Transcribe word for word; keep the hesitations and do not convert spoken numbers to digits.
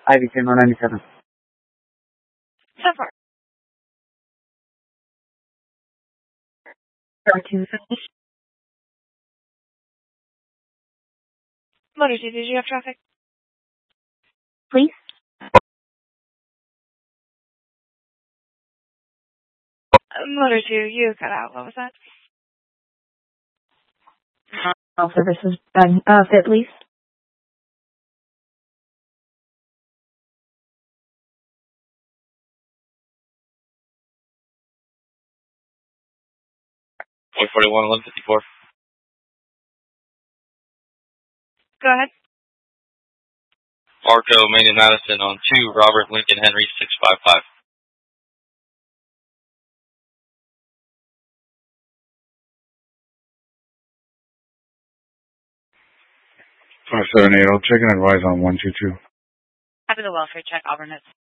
Ivy ten one ninety-seven. So far. two fifty. Motor two, did you have traffic? Please? Uh, Motor two, you cut out. What was that? All services done. Uh, fit, please. one forty-one, one fifty-four. Go ahead. Marco, Main and Madison on two, Robert Lincoln Henry six five five. five seven eight, I'll check and advise on one two two. After the welfare check, Auburn hits.